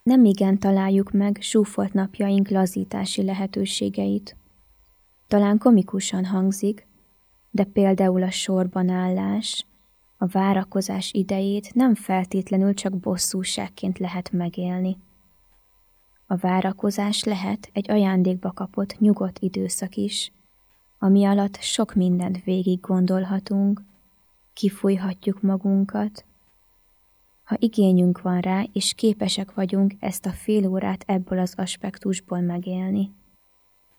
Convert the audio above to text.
Nemigen találjuk meg zsúfolt napjaink lazítási lehetőségeit. Talán komikusan hangzik, de például a sorban állás, a várakozás idejét nem feltétlenül csak bosszúságként lehet megélni. A várakozás lehet egy ajándékba kapott nyugodt időszak is, ami alatt sok mindent végig gondolhatunk, kifújhatjuk magunkat, ha igényünk van rá, és képesek vagyunk ezt a fél órát ebből az aspektusból megélni.